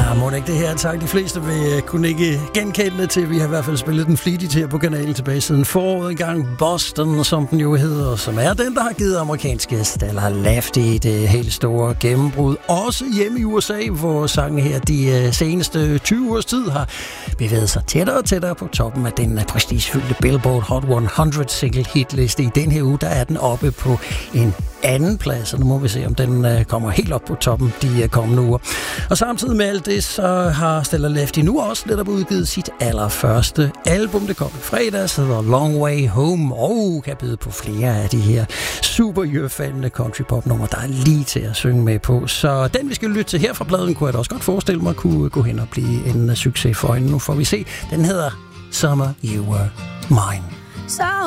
Må ikke det her tak. De fleste vil kunne ikke genkende det til. Vi har i hvert fald spillet den flittigt her på kanalen tilbage siden foråret engang. Boston, som den jo hedder, som er den, der har givet amerikanske Stella Lafty det helt store gennembrud. Også hjemme i USA, hvor sangen her de seneste 20 års tid har bevæget sig tættere og tættere på toppen af den prestigefyldte Billboard Hot 100 single hitliste. I den her uge, der er den oppe på en anden plads, og nu må vi se, om den kommer helt op på toppen de kommende uger. Og samtidig med alt det, så har Stella Lafty nu også netop udgivet sit allerførste album. Det kom i fredags, hedder Long Way Home, og kan byde på flere af de her super jørfaldende country-pop-numre, der er lige til at synge med på. Så den, vi skal lytte til her fra pladen, kunne jeg da også godt forestille mig, kunne gå hen og blive en succes for hende. Nu får vi se. Den hedder Summer You Were Mine. So